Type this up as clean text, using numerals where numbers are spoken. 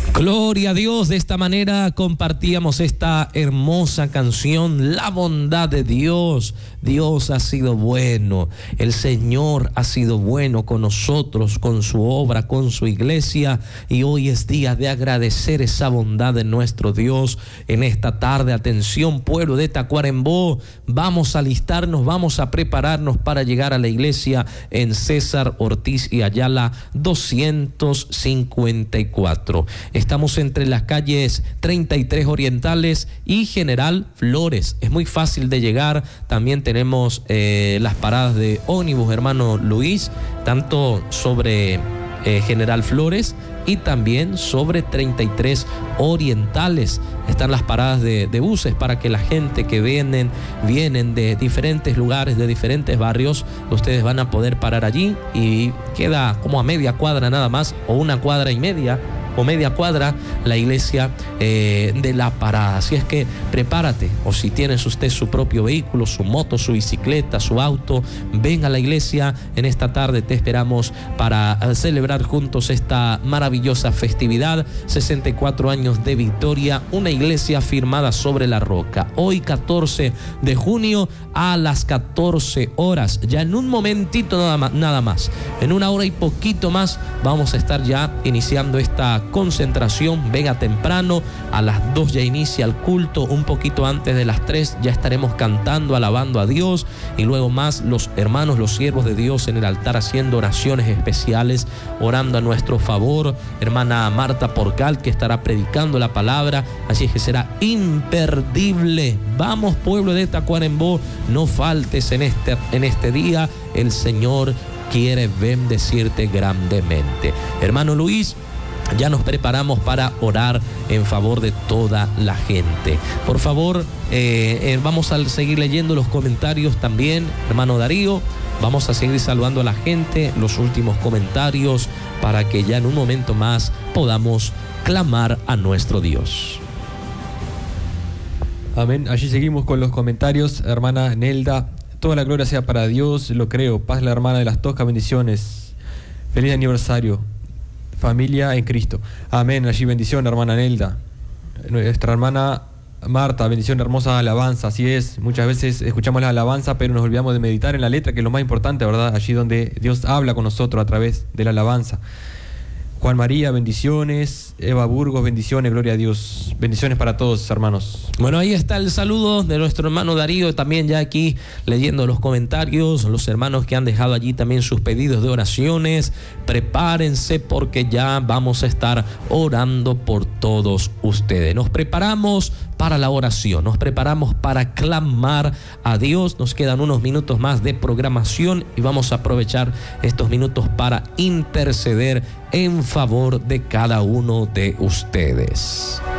Gloria a Dios. De esta manera compartíamos esta hermosa canción, la bondad de Dios. Dios ha sido bueno, el Señor ha sido bueno con nosotros, con su obra, con su iglesia, y hoy es día de agradecer esa bondad de nuestro Dios en esta tarde. Atención, pueblo de Tacuarembó, vamos a alistarnos, vamos a prepararnos para llegar a la iglesia en César Ortiz y Ayala 254. Estamos entre las calles 33 Orientales y General Flores. Es muy fácil de llegar. También tenemos las paradas de ómnibus, hermano Luis, tanto sobre General Flores y también sobre 33 Orientales. Están las paradas de buses para que la gente que vienen de diferentes lugares, de diferentes barrios, ustedes van a poder parar allí, y queda como a media cuadra nada más, o una cuadra y media, o media cuadra, la iglesia de la parada. Así es que prepárate, o si tienes usted su propio vehículo, su moto, su bicicleta, su auto, ven a la iglesia. En esta tarde te esperamos para celebrar juntos esta maravillosa festividad, 64 años de victoria, una iglesia firmada sobre la roca. Hoy 14 de junio a las 14 horas, ya en un momentito nada más, en una hora y poquito más vamos a estar ya iniciando esta concentración. Venga temprano, a las 2 ya inicia el culto, un poquito antes de las 3 ya estaremos cantando, alabando a Dios, y luego más los hermanos, los siervos de Dios en el altar haciendo oraciones especiales, orando a nuestro favor. Hermana Marta Porcal, que estará predicando la palabra, así es que será imperdible. Vamos, pueblo de Tacuarembó, no faltes en este día. El Señor quiere bendecirte grandemente. Hermano Luis, ya nos preparamos para orar en favor de toda la gente. Por favor, vamos a seguir leyendo los comentarios también, hermano Darío. Vamos a seguir saludando a la gente, los últimos comentarios, para que ya en un momento más podamos clamar a nuestro Dios. Amén. Allí seguimos con los comentarios. Hermana Nelda, toda la gloria sea para Dios, lo creo. Paz, la hermana de las Toscas, bendiciones. Feliz aniversario. Familia en Cristo. Amén. Allí bendición, hermana Nelda. Nuestra hermana Marta, bendición, hermosa alabanza. Así es, muchas veces escuchamos la alabanza, pero nos olvidamos de meditar en la letra, que es lo más importante, ¿verdad? Allí donde Dios habla con nosotros a través de la alabanza. Juan María, bendiciones. Eva Burgos, bendiciones, gloria a Dios. Bendiciones para todos, hermanos. Bueno, ahí está el saludo de nuestro hermano Darío, también ya aquí leyendo los comentarios, los hermanos que han dejado allí también sus pedidos de oraciones. Prepárense, porque ya vamos a estar orando por todos ustedes. Nos preparamos para la oración, nos preparamos para clamar a Dios. Nos quedan unos minutos más de programación y vamos a aprovechar estos minutos para interceder en favor de cada uno de ustedes.